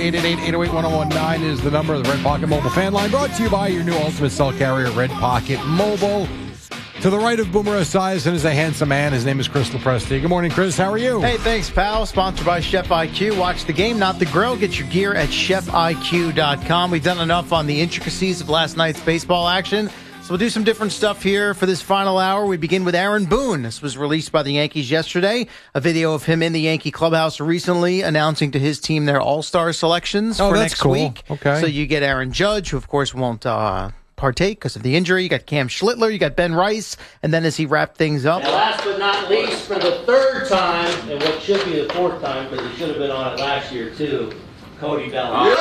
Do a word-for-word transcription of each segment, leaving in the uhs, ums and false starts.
eight eight eight, eight oh eight, one oh one nine is the number. The Red Pocket Mobile fan line brought to you by your new ultimate cell carrier, Red Pocket Mobile. To the right of Boomer Esiason is a handsome man. His name is Chris Lepresti. Good morning, Chris. How are you? Hey, thanks, pal. Sponsored by Chef I Q. Watch the game, not the grill. Get your gear at chef I Q dot com. We've done enough on the intricacies of last night's baseball action, so we'll do some different stuff here for this final hour. We begin with Aaron Boone. This was released by the Yankees yesterday. A video of him in the Yankee clubhouse recently announcing to his team their all-star selections oh, for that's next cool. week. Okay. So you get Aaron Judge, who, of course, won't uh, partake because of the injury. You got Cam Schlittler. You got Ben Rice. And then as he wrapped things up. And last but not least, for the third time, and what should be the fourth time, because he should have been on it last year, too, Cody Bellinger.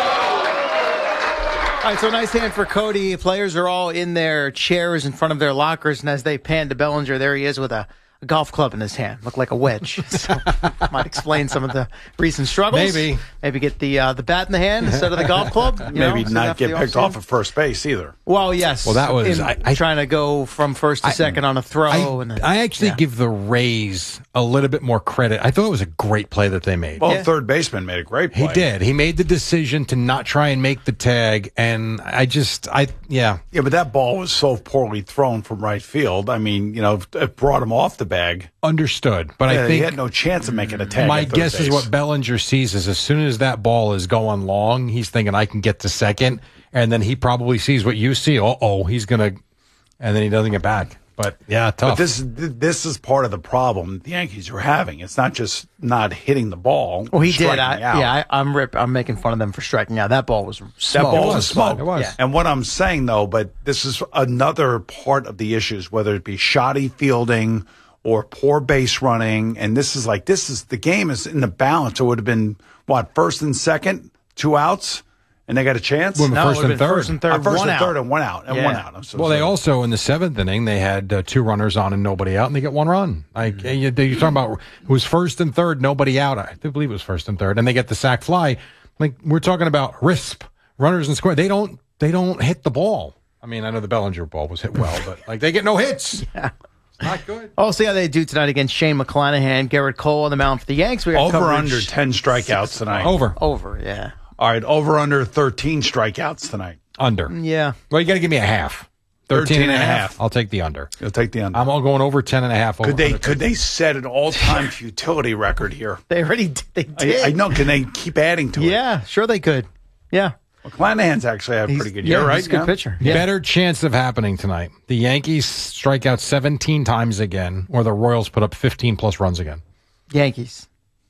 All right, so nice hand for Cody. Players are all in their chairs in front of their lockers, and as they pan to Bellinger, there he is with a, a golf club in his hand. Looked like a wedge. So might explain some of the recent struggles. Maybe. Maybe get the uh, the bat in the hand instead of the golf club. You Maybe know, not get picked off at first base either. Well, yes. Well, that was- In I- I- trying to go from first to I- second on a throw. I, and then, I actually yeah. give the Rays a little bit more credit. I thought it was a great play that they made. Well, Yeah. third baseman made a great play. He did. He made the decision to not try and make the tag, and I just, I yeah. Yeah, but that ball was so poorly thrown from right field. I mean, you know, it brought him off the bag. Understood. But Yeah, I he think had no chance of making a tag. my at third guess is base. what Bellinger sees is as soon as that ball is going long, he's thinking, I can get to second. And then he probably sees what you see. Uh oh, he's going to, and then he doesn't get back. But yeah, tough. But this this is part of the problem the Yankees are having. It's not just not hitting the ball. Well, he did. striking I, out. yeah, I, I'm rip, I'm making fun of them for striking out. That ball was That smoked. ball was was smoked. It was. Yeah. And what I'm saying, though, but this is another part of the issues, whether it be shoddy fielding or poor base running. And this is like, this is, the game is in the balance. It would have been, what, first and second, two outs, and they got a chance? Well, No, first it would've and been third. First and third, Uh, first one and out. third, and one out, and Yeah. one out. I'm so Well, they sorry. also, in the seventh inning, they had uh, two runners on and nobody out, and they get one run. Like, Mm-hmm. uh, you, you're talking about, it was first and third, nobody out. I do believe it was first and third, and they get the sac fly. Like, we're talking about R I S P, runners and score. They don't, they don't hit the ball. I mean, I know the Bellinger ball was hit well, but, like, they get no hits. Yeah. Not good. Oh, see how they do tonight against Shane McClanahan, Garrett Cole on the mound for the Yanks. We got Over coverage- under ten strikeouts tonight. Over. Over, yeah. All right, over under thirteen strikeouts tonight. Under. Yeah. Well, you got to give me a half. thirteen and a half. half. I'll take the under. You'll take the under. I'm all going over ten and a half. Over Could they under could they set an all time futility record here? They already did. They did. I, I know. Can they keep adding to it? Yeah, sure they could. Yeah. Well, Clanahan's actually had a pretty good year, yeah, right? He's a good Yeah. pitcher. Yeah. Better chance of happening tonight. The Yankees strike out seventeen times again, or the Royals put up fifteen plus runs again. Yankees.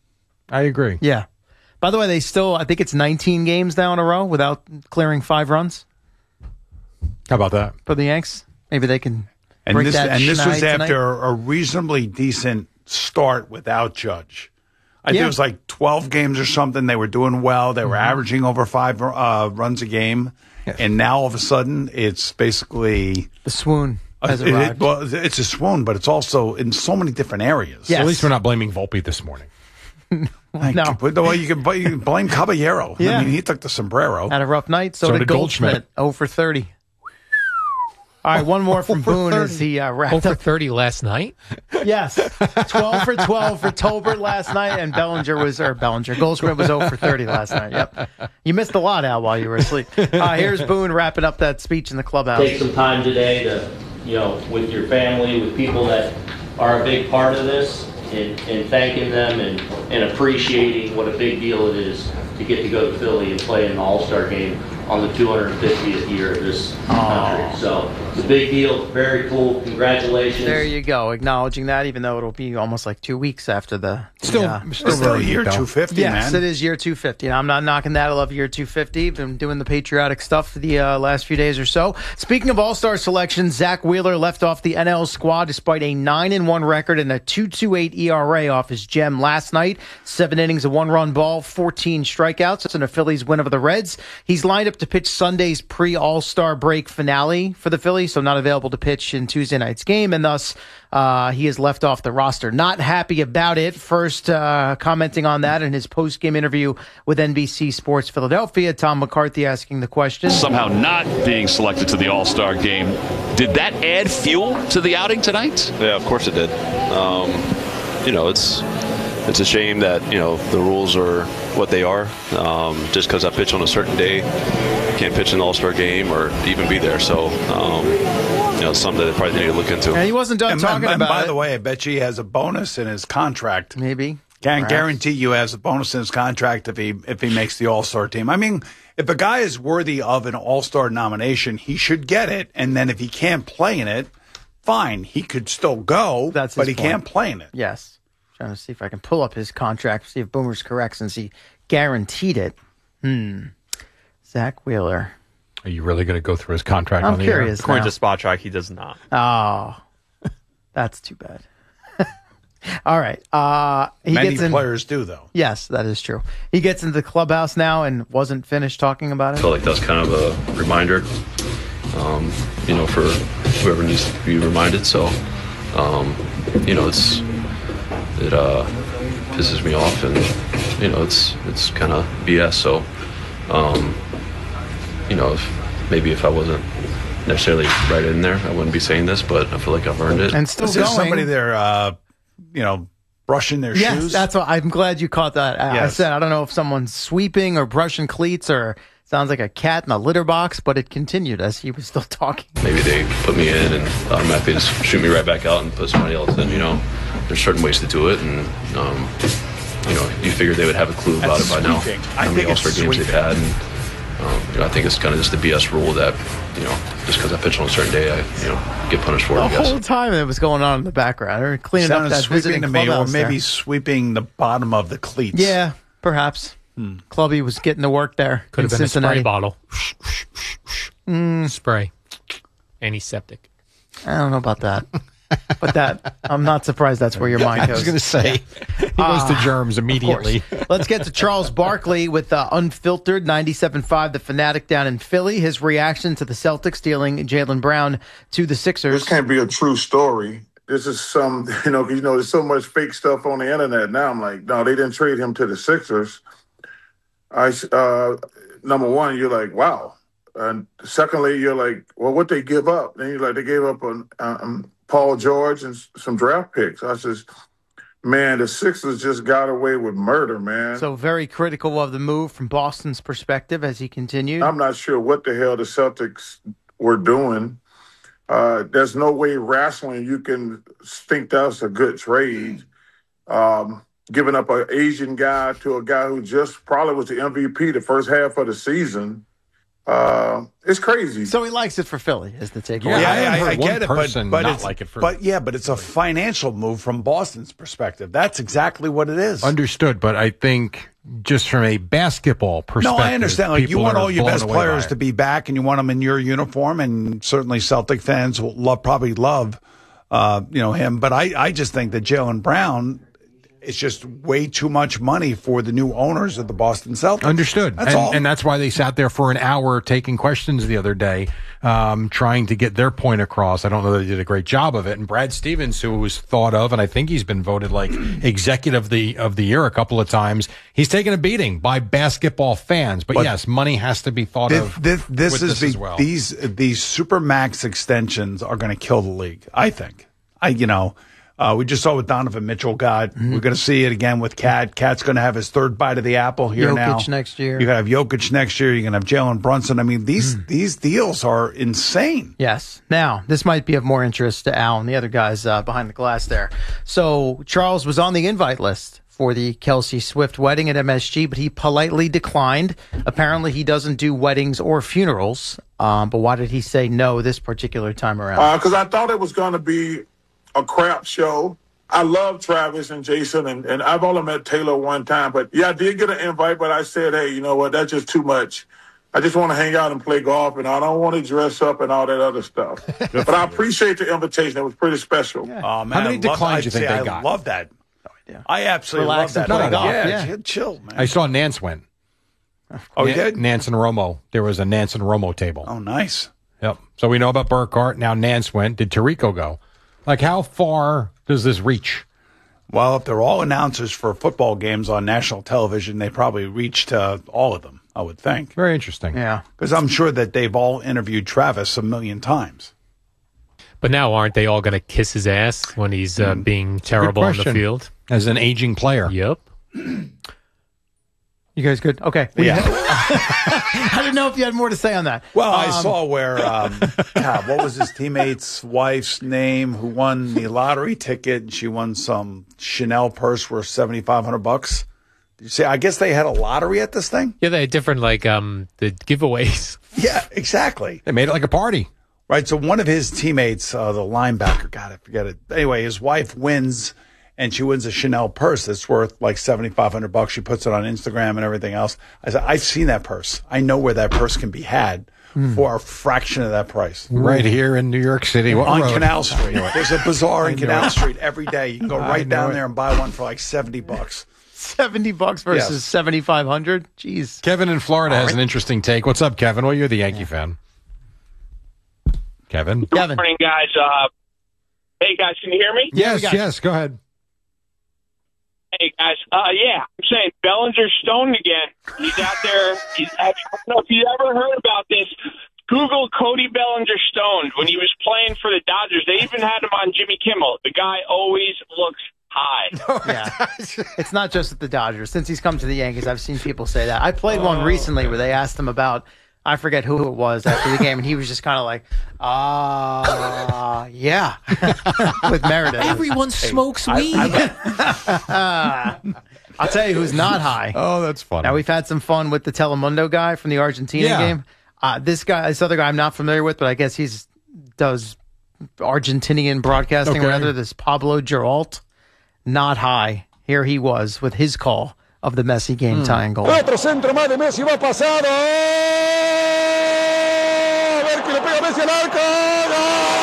I agree. Yeah. By the way, they still, I think it's nineteen games now in a row without clearing five runs How about that? for the Yanks. Maybe they can And break this that and this was schneid tonight. after a reasonably decent start without Judge. I think Yeah. it was like twelve games or something. They were doing well. They were Mm-hmm. averaging over five uh, runs a game, and now all of a sudden it's basically The swoon has it- it- arrived. well, it's a swoon, but it's also in so many different areas. Yes. At least we're not blaming Volpe this morning. Thank No. you. But the way you can, you can blame Caballero. Yeah. I mean, he took the sombrero. Had a rough night. So, So did did Goldschmidt. Goldschmidt. oh for thirty. All right, one more from oh for Boone as thirty. he uh, wrapped Over up. thirty last night. Yes, twelve for twelve for Tolbert last night, and Bellinger was, or Bellinger, Goldschmidt was oh for thirty last night. Yep. You missed a lot, Al, while you were asleep. Uh, here's Boone wrapping up that speech in the clubhouse. Take some time today to, you know, with your family, with people that are a big part of this, and, and thanking them and, and appreciating what a big deal it is to get to go to Philly and play in an All-Star game on the two hundred fiftieth year of this country. So it's a big deal, very cool. Congratulations. There you go, acknowledging that, even though it'll be almost like two weeks after the. Still, the, uh, still, It's still very year deep, though. two fifty, Yes, man. it is year two fifty. And I'm not knocking that. I love year two fifty. Been doing the patriotic stuff for the uh, last few days or so. Speaking of all-star selections, Zach Wheeler left off the N L squad despite a nine and one record and a two point two eight E R A off his gem last night. Seven innings, a one-run ball, fourteen strikeouts. That's in a Phillies win over the Reds. He's lined up to pitch Sunday's pre-all-star break finale for the Phillies, so not available to pitch in Tuesday night's game, and thus uh, he is left off the roster. Not happy about it. First uh, commenting on that in his post-game interview with N B C Sports Philadelphia, Tom McCarthy asking the question. Somehow not being selected to the All-Star game. Did that add fuel to the outing tonight? Yeah, of course it did. Um, you know, it's it's a shame that, you know, the rules are what they are. Um, just because I pitch on a certain day, I can't pitch in the All-Star game or even be there. So, um, you know, it's something that they probably need to look into. Yeah, he wasn't done and, talking and, about by it. the way, I bet you he has a bonus in his contract. Maybe. Can't Perhaps. guarantee you has a bonus in his contract if he if he makes the All-Star team. I mean, if a guy is worthy of an All-Star nomination, he should get it. And then if he can't play in it, fine, he could still go, That's but his he point. can't play in it. Yes. Trying to see if I can pull up his contract, see if Boomer's correct since he guaranteed it. Hmm. Zach Wheeler. Are you really going to go through his contract I'm on the curious. air? According now. to Spot Track, he does not. Oh, that's too bad. All right. Uh, he Many gets in, players do, though. Yes, that is true. He gets into the clubhouse now and wasn't finished talking about I it. feel like that's kind of a reminder, um, you know, for whoever needs to be reminded. So, um, you know, it's it uh, pisses me off, and you know, it's it's kind of B S. So, um, you know, if, maybe if I wasn't necessarily right in there, I wouldn't be saying this, but I feel like I've earned it. And still Is there going. somebody there, uh, you know, brushing their Yes, shoes? that's what I'm glad you caught that. I- I Yes. said I don't know if someone's sweeping or brushing cleats or sounds like a cat in a litter box, but it continued as he was still talking. Maybe they put me in and automatically just shoot me right back out and put somebody else in. You know, there's certain ways to do it, and um, you know, you figure they would have a clue about That's it by now. sweeping. I How many think it's All-Star games they've sweeping. had, and um, you know, I think it's kind of just the B S rule that, you know, just because I pitch on a certain day, I you know get punished for it. The I guess. whole time it was going on in the background, or cleaning up Sounded that sweeping visiting to me, or clubhouse maybe there. sweeping the bottom of the cleats. Yeah, perhaps. Clubby was getting to work there Could in have been Cincinnati. a spray bottle. Spray. Antiseptic. I don't know about that, but that I'm not surprised that's where your mind I goes. was going to say, he goes to germs Of course. immediately. Let's get to Charles Barkley with uh, Unfiltered ninety-seven point five, the Fanatic down in Philly. His reaction to the Celtics dealing Jaylen Brown to the Sixers. This can't be a true story. This is some, you know, 'cause, you know, there's so much fake stuff on the internet now. I'm like, no, they didn't trade him to the Sixers. I, uh, number one, you're like, wow. And secondly, you're like, well, what they give up? Then you're like, they gave up on um, Paul George and s- some draft picks. I says, man, the Sixers just got away with murder, man. So very critical of the move from Boston's perspective as he continued. I'm not sure what the hell the Celtics were doing. Uh, there's no way rationally you can think that's a good trade. Um, giving up an Asian guy to a guy who just probably was the M V P the first half of the season. Uh, it's crazy. So he likes it for Philly, is the takeaway. Yeah, Yeah, I I, haven't I, heard I one get it, but, person but not it's like it for- but yeah, but it's a financial move from Boston's perspective. That's exactly what it is. Understood, but I think just from a basketball perspective, No, I understand. Like you people want are all your blown best away players by to it. be back, and you want them in your uniform, and certainly Celtic fans will love, probably love, uh, you know, him. But I, I just think that Jaylen Brown is just way too much money for the new owners of the Boston Celtics. Understood. That's and, all. and that's why they sat there for an hour taking questions the other day, um, trying to get their point across. I don't know that they did a great job of it. And Brad Stevens, who was thought of, and I think he's been voted like executive of the, of the year a couple of times, he's taken a beating by basketball fans. But, But yes, money has to be thought This, of. this, this with is this the, as well. these these supermax extensions are going to kill the league. I think. I you know. Uh, we just saw what Donovan Mitchell got. Mm-hmm. We're going to see it again with Cat. Cat's going to have his third bite of the apple here now. Jokic next year. You're going to have Jokic next year. You're going to have Jalen Brunson. I mean, these Mm. these deals are insane. Yes. Now, this might be of more interest to Al and the other guys uh, behind the glass there. So, Charles was on the invite list for the Kelsey Swift wedding at M S G, but he politely declined. Apparently, he doesn't do weddings or funerals. Um, but why did he say no this particular time around? Because I thought it was going to be a crap show. I love Travis and Jason, and, and I've only met Taylor one time. But, yeah, I did get an invite, but I said, hey, you know what, that's just too much. I just want to hang out and play golf, and I don't want to dress up and all that other stuff. But I appreciate the invitation. It was pretty special. Oh, man, How many I love, declines I'd do you think say they I got? love that. idea. I absolutely Relax love and that. play Oh, golf, yeah, yeah. chill, man. I saw Nance win. oh, you Nan- did? Nance and Romo. There was a Nance and Romo table. Oh, nice. Yep. So we know about Burkhart. Now Nance went. Did Tirico go? Like, how far does this reach? Well, if they're all announcers for football games on national television, they probably reached uh, all of them, I would think. Very interesting. Yeah. Because I'm sure that they've all interviewed Travis a million times. But now, aren't they all going to kiss his ass when he's uh, being terrible on the question. field? as an aging player. Yep. You guys good? Okay. Yeah. I didn't know if you had more to say on that. Well, I Um, saw where, um, God, what was his teammate's wife's name who won the lottery ticket? And she won some Chanel purse worth seventy-five hundred bucks. Did you see? I guess they had a lottery at this thing. Yeah, they had different, like, um, the giveaways. Yeah, exactly. They made it like a party. Right. So one of his teammates, uh, the linebacker, God, I forget it. Anyway, his wife wins, and she wins a Chanel purse that's worth like seventy-five hundred bucks. She puts it on Instagram and everything else. I said, I've seen that purse. I know where that purse can be had mm. for a fraction of that price. Right here in New York City. What on road? Canal Street. There's a bazaar in Canal it. Street every day. You can go I right know down it. there and buy one for like seventy bucks. seventy bucks versus Yes. seventy-five hundred. Jeez. Kevin in Florida has an interesting take. What's up, Kevin? Well, you're the Yankee fan. Kevin? Kevin. Good morning, guys. Uh, hey, guys, can you hear me? Yeah, we Yes, got you. yes. Go ahead. Hey, guys. Uh, yeah, I'm saying Bellinger's stoned again. He's out there. He's, I don't know if you ever heard about this. Google Cody Bellinger stoned. When he was playing for the Dodgers, they even had him on Jimmy Kimmel. The guy always looks high. Yeah. It's not just at the Dodgers. Since he's come to the Yankees, I've seen people say that. I played one recently where they asked him about, I forget who it was after the game, and he was just kind of like, uh, yeah, with Meredith. Everyone smokes weed. I'll tell you who's not high. Oh, that's funny. Now, we've had some fun with the Telemundo guy from the Argentina Yeah. game. Uh, this guy, this other guy I'm not familiar with, but I guess he's does Argentinian broadcasting, Okay. rather, this Pablo Geralt. Not high. Here he was with his call of the Messi game tying goal. Otro centro más de Messi va pasado. A ver que le pega Messi al arco.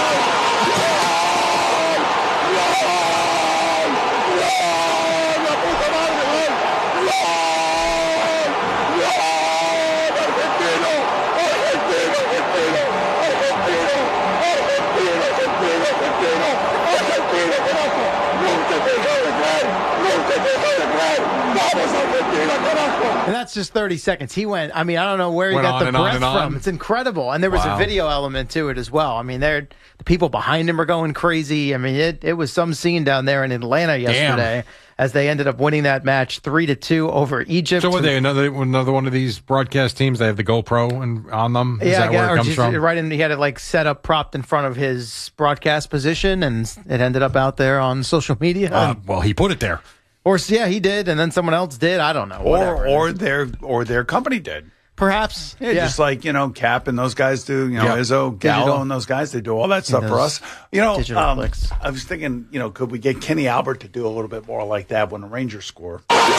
And that's just thirty seconds. He went, I mean, I don't know where he Went got on the and on breath and on. from. It's incredible. And there was Wow. a video element to it as well. I mean, there the people behind him are going crazy. I mean, it, it was some scene down there in Atlanta yesterday as they ended up winning that match three to two over Egypt. So, what they another another one of these broadcast teams? They have the GoPro and on them. Is Yeah, that yeah, where or it comes just from? right in. He had it like set up, propped in front of his broadcast position, and it ended up out there on social media. Uh, well, he put it there. or yeah, he did, and then someone else did. I don't know. Or whatever. or their or their company did. perhaps. Yeah, Yeah, just like, you know, Cap and those guys do, you know, Yep. Izzo, Gallo Digital. and those guys, they do all that stuff for those us. You know, digital um, clicks. I was thinking, you know, could we get Kenny Albert to do a little bit more like that when the Rangers score?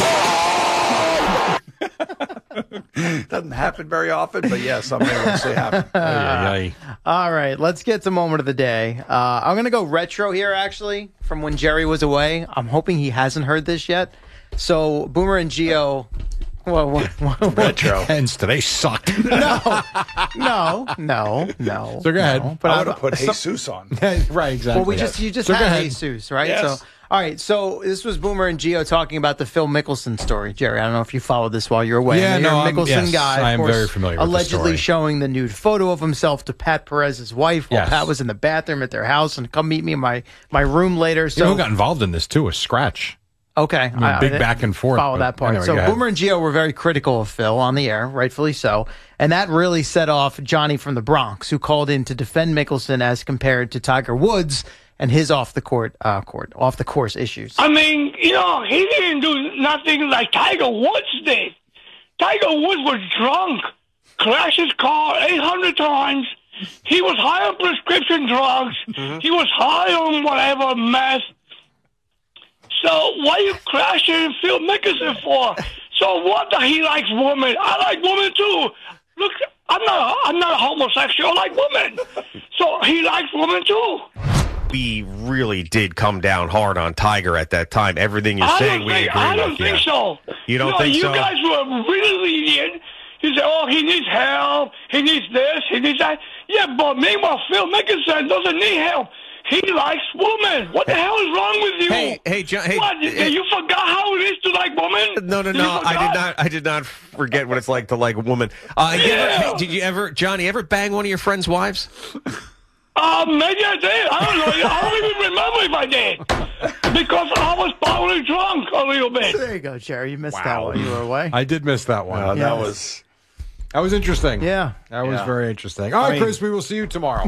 Doesn't happen very often, but yeah, something will say happen. Ay, ay, ay. All right, let's get to moment of the day. Uh, I'm going to go retro here, actually, from when Jerry was away. I'm hoping he hasn't heard this yet. So, Boomer and Gio. Well, what, what, Retro. Hence, today sucked. no, no, no, no. So go ahead. no. But I I'm- would have put so- Jesus on. right, exactly. Well, we just you just So go had ahead. Jesus, right? Yes. So, all right. So this was Boomer and Gio talking about the Phil Mickelson story. Jerry, I don't know if you followed this while you were away. Yeah, I know no, you're a I'm- Mickelson yes, guy. Of I am course, very familiar with the allegedly story. showing the nude photo of himself to Pat Perez's wife while Yes. Pat was in the bathroom at their house, and come meet me in my my room later. You So know who got involved in this too? Was Scratch. okay, mean, big back and forth, Follow but that part. anyway, so go ahead. Boomer and Gio were very critical of Phil on the air, rightfully so, and that really set off Johnny from the Bronx, who called in to defend Mickelson as compared to Tiger Woods and his off the court, uh, court, off the course issues. I mean, you know, he didn't do nothing like Tiger Woods did. Tiger Woods was drunk, crashed his car eight hundred times. He was high on prescription drugs. He was high on whatever meth. So why you crashing Phil Mickelson for? So what? The, he likes women. I like women too. Look, I'm not. I'm not a homosexual. I like women. So he likes women too. We really did come down hard on Tiger at that time. Everything you're I saying, don't we think, agree I don't with. think yeah. so. You don't no, think you so? You guys were really lenient. You said, oh, he needs help. He needs this. He needs that. Yeah, but meanwhile, Phil Mickelson doesn't need help. He likes women. What the hell is wrong with you? Hey, hey, John. Hey, what? hey, you forgot how it is to like women? No, no, You no. I forgot? did not. I did not forget what it's like to like a woman. Uh, you ever- Yeah. hey, did you ever, Johnny? Ever bang one of your friends' wives? Uh, maybe I did. I don't know. I don't even remember if I did. Because I was probably drunk a little bit. There you go, Jerry. You missed Wow. that one. You were away. I did miss that one. Uh, Yeah. That was That was interesting. Yeah. That was Yeah. very interesting. All right, I mean- Chris, we will see you tomorrow.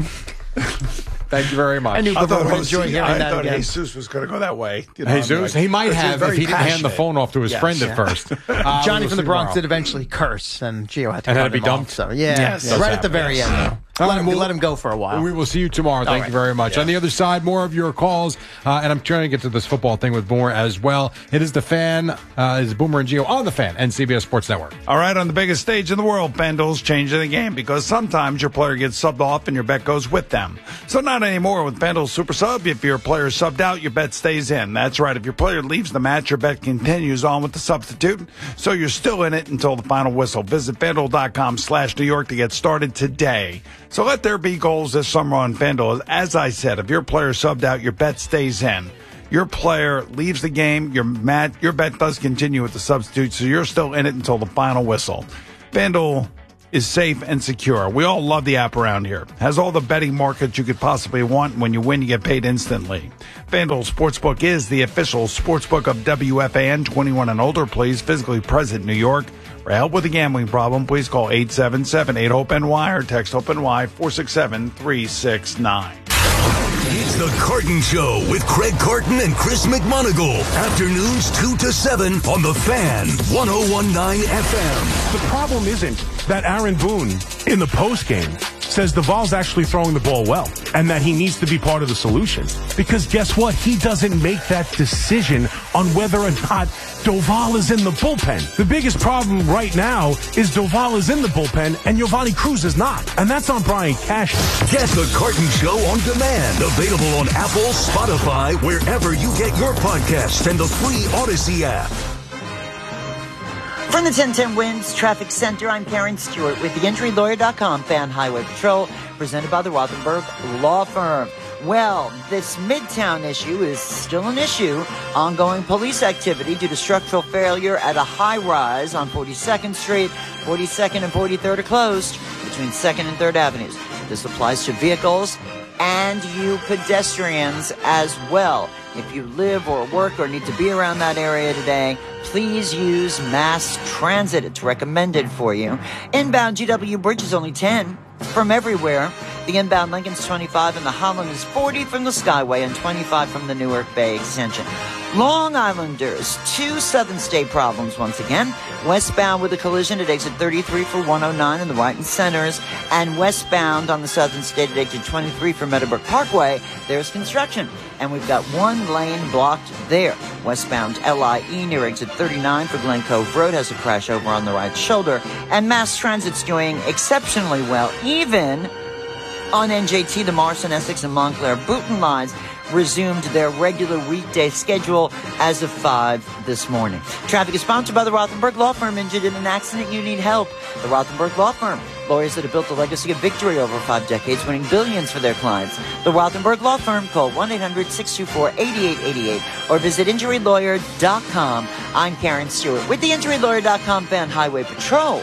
Thank you very much. I knew I Boomer thought, would Jose- enjoy hearing I that thought again. Jesus was going to go that way. You know, I'm Jesus, like- he might This is have if very he didn't hand the passionate. phone off to his Yes. friend Yeah. at first. Uh, Johnny we'll from the see Bronx tomorrow. did eventually curse, and Gio had to And cut had to be him off, dumped? So yeah, Yes. yeah. Does right at the happen, very yes. end. Though. All Let, right, him, well, let him go for a while. We will see you tomorrow. Thank right. you very much. Yeah. On the other side, more of your calls, uh, and I'm trying to get to this football thing with more as well. It is the Fan, uh, is Boomer and Gio on the Fan and C B S Sports Network. All right, on the biggest stage in the world, FanDuel's changing the game because sometimes your player gets subbed off and your bet goes with them. So not anymore with FanDuel Super Sub. If your player is subbed out, your bet stays in. That's right. If your player leaves the match, your bet continues on with the substitute. So you're still in it until the final whistle. Visit FanDuel.com slash New York to get started today. So let there be goals this summer on FanDuel. As I said, if your player is subbed out, your bet stays in. Your player leaves the game, your mat, your bet does continue with the substitute, so you're still in it until the final whistle. FanDuel is safe and secure. We all love the app around here. Has all the betting markets you could possibly want. When you win, you get paid instantly. FanDuel Sportsbook is the official sportsbook of W F A N. twenty-one and older, please. Physically present in New York. For help with a gambling problem, please call eight seven seven, eight, HOPE N Y or text HOPE-NY four six seven, three six nine. It's the Carton Show with Craig Carton and Chris McMonagle. Afternoons two to seven on the Fan, one oh one point nine F M. The problem isn't that Aaron Boone in the postgame says Duvall's actually throwing the ball well and that he needs to be part of the solution. Because guess what? He doesn't make that decision on whether or not Doval is in the bullpen. The biggest problem right now is Doval is in the bullpen and Giovanni Cruz is not. And that's on Brian Cash. Get the Carton Show on demand. Available on Apple, Spotify, wherever you get your podcasts, and the free Odyssey app. From the ten ten Winds Traffic Center, I'm Karen Stewart with the injury lawyer dot com Fan Highway Patrol, presented by the Rothenberg Law Firm. Well, this Midtown issue is still an issue. Ongoing police activity due to structural failure at a high-rise on forty-second Street. forty-second and forty-third are closed between second and third Avenues. This applies to vehicles and you pedestrians as well. If you live or work or need to be around that area today, please use mass transit. It's recommended for you. Inbound G W Bridge is only ten from everywhere. The inbound Lincoln's twenty-five and the Holland is forty from the Skyway and twenty-five from the Newark Bay Extension. Long Islanders, two Southern State problems once again. Westbound with a collision at exit thirty-three for one oh nine in the White and Centers, and westbound on the Southern State at exit twenty-three for Meadowbrook Parkway, there's construction. And we've got one lane blocked there. Westbound L I E near exit thirty-nine for Glen Cove Road has a crash over on the right shoulder. And mass transit's doing exceptionally well, even on N J T, the Morrison, Essex, and Montclair Booton lines resumed their regular weekday schedule as of five this morning. Traffic is sponsored by the Rothenberg Law Firm. Injured in an accident, you need help. The Rothenberg Law Firm. Lawyers that have built a legacy of victory over five decades, winning billions for their clients. The Rothenberg Law Firm. Call one eight hundred six two four eight eight eight eight or visit injury lawyer dot com. I'm Karen Stewart with the injury lawyer dot com Fan Highway Patrol.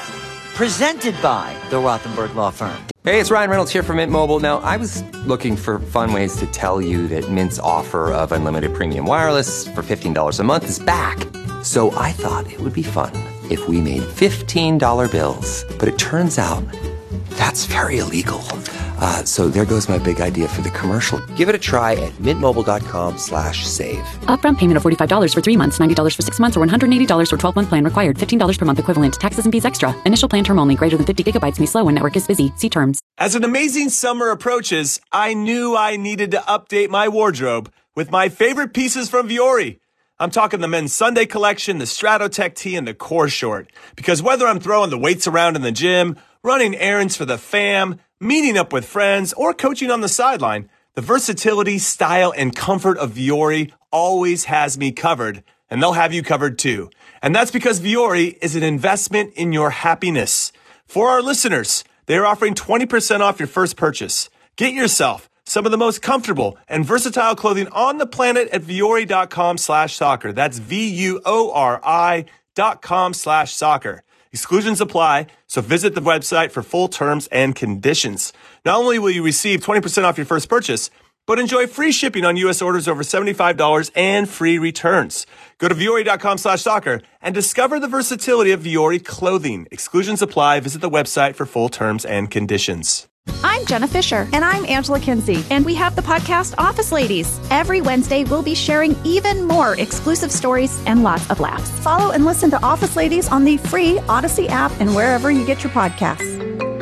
Presented by the Rothenberg Law Firm. Hey, it's Ryan Reynolds here from Mint Mobile. Now, I was looking for fun ways to tell you that Mint's offer of unlimited premium wireless for fifteen dollars a month is back. So I thought it would be fun if we made fifteen dollar bills. But it turns out that's very illegal. Uh, so there goes my big idea for the commercial. Give it a try at mintmobile.com slash save. Upfront payment of forty-five dollars for three months, ninety dollars for six months, or one hundred eighty dollars for twelve-month plan required. fifteen dollars per month equivalent. Taxes and fees extra. Initial plan term only. Greater than fifty gigabytes may slow when network is busy. See terms. As an amazing summer approaches, I knew I needed to update my wardrobe with my favorite pieces from Vuori. I'm talking the men's Sunday collection, the Stratotech tee, and the Core short. Because whether I'm throwing the weights around in the gym, running errands for the fam, meeting up with friends, or coaching on the sideline, the versatility, style, and comfort of Vuori always has me covered, and they'll have you covered too. And that's because Vuori is an investment in your happiness. For our listeners, they're offering twenty percent off your first purchase. Get yourself some of the most comfortable and versatile clothing on the planet at Vuori.com slash soccer. That's V U O R I dot com slash soccer. Exclusions apply, so visit the website for full terms and conditions. Not only will you receive twenty percent off your first purchase, but enjoy free shipping on U S orders over seventy-five dollars and free returns. Go to Vuori.com slash soccer and discover the versatility of Vuori clothing. Exclusions apply. Visit the website for full terms and conditions. I'm Jenna Fisher. And I'm Angela Kinsey. And we have the podcast Office Ladies. Every Wednesday, we'll be sharing even more exclusive stories and lots of laughs. Follow and listen to Office Ladies on the free Odyssey app and wherever you get your podcasts.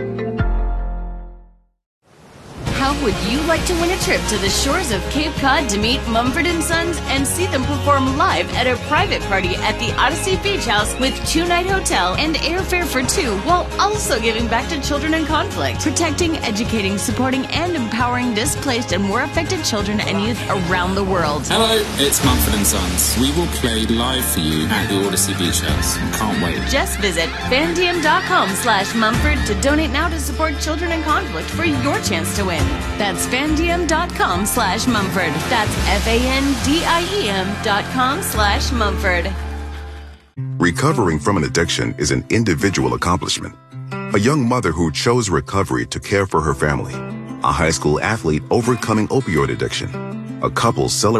How would you like to win a trip to the shores of Cape Cod to meet Mumford and Sons and see them perform live at a private party at the Odyssey Beach House with two-night hotel and airfare for two, while also giving back to children in conflict, protecting, educating, supporting, and empowering displaced and war affected children and youth around the world? Hello, it's Mumford and Sons. We will play live for you at the Odyssey Beach House. Can't wait. Just visit fandm.com slash Mumford to donate now to support children in conflict for your chance to win. That's fandm.com slash Mumford. That's F-A-N-D-I-E-M dot com slash Mumford. Recovering from an addiction is an individual accomplishment. A young mother who chose recovery to care for her family. A high school athlete overcoming opioid addiction. A couple celebrating